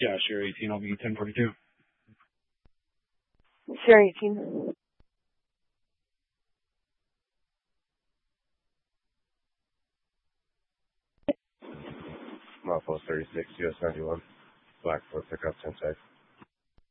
Yeah, sure, 18, I'll be 1042. Sure, 18. Mile 36, US 91. Black 4 pickup 10 side.